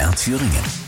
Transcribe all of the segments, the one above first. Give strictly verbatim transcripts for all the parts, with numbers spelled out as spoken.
R Thüringen.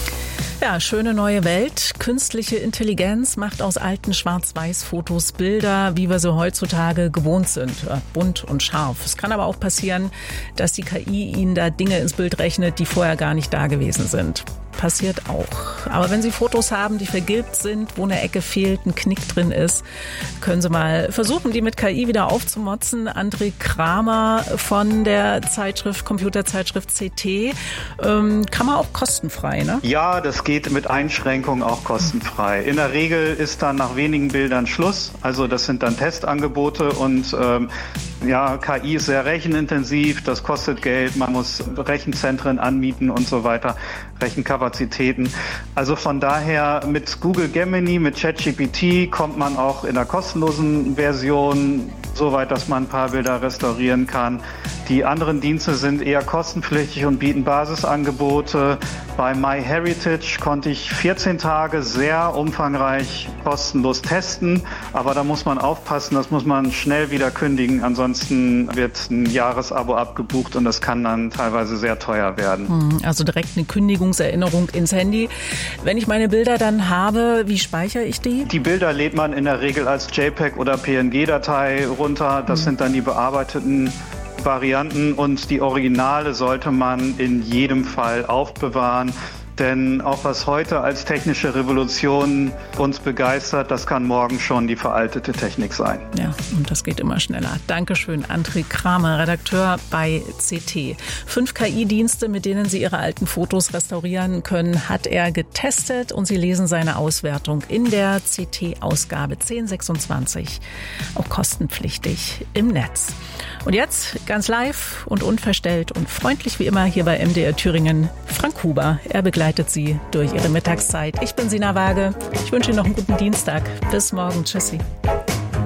Ja, schöne neue Welt. Künstliche Intelligenz macht aus alten Schwarz-Weiß-Fotos Bilder, wie wir sie heutzutage gewohnt sind. Bunt und scharf. Es kann aber auch passieren, dass die K I Ihnen da Dinge ins Bild rechnet, die vorher gar nicht da gewesen sind. Passiert auch. Aber wenn Sie Fotos haben, die vergilbt sind, wo eine Ecke fehlt, ein Knick drin ist, können Sie mal versuchen, die mit K I wieder aufzumotzen. André Kramer von der Zeitschrift, Computerzeitschrift C T. Ähm, kann man auch kostenfrei, ne? Ja, das geht mit Einschränkungen auch kostenfrei. In der Regel ist dann nach wenigen Bildern Schluss. Also das sind dann Testangebote und ähm, ja, K I ist sehr rechenintensiv, das kostet Geld, man muss Rechenzentren anmieten und so weiter, Rechenkapazitäten. Also von daher mit Google Gemini, mit ChatGPT kommt man auch in der kostenlosen Version so weit, dass man ein paar Bilder restaurieren kann. Die anderen Dienste sind eher kostenpflichtig und bieten Basisangebote. Bei MyHeritage konnte ich vierzehn Tage sehr umfangreich kostenlos testen, aber da muss man aufpassen, das muss man schnell wieder kündigen, ansonsten wird ein Jahresabo abgebucht und das kann dann teilweise sehr teuer werden. Also direkt eine Kündigungserinnerung ins Handy. Wenn ich meine Bilder dann habe, wie speichere ich die? Die Bilder lädt man in der Regel als JPEG oder P N G-Datei runter, das mhm. sind dann die bearbeiteten Varianten und die Originale sollte man in jedem Fall aufbewahren. Denn auch was heute als technische Revolution uns begeistert, das kann morgen schon die veraltete Technik sein. Ja, und das geht immer schneller. Dankeschön, André Kramer, Redakteur bei C T. Fünf K I-Dienste, mit denen Sie Ihre alten Fotos restaurieren können, hat er getestet und Sie lesen seine Auswertung in der C T-Ausgabe zehn sechsundzwanzig, auch kostenpflichtig im Netz. Und jetzt ganz live und unverstellt und freundlich wie immer hier bei M D R Thüringen Frank Huber. Er begleitet Sie durch Ihre Mittagszeit. Ich bin Sina Waage. Ich wünsche Ihnen noch einen guten Dienstag. Bis morgen. Tschüssi.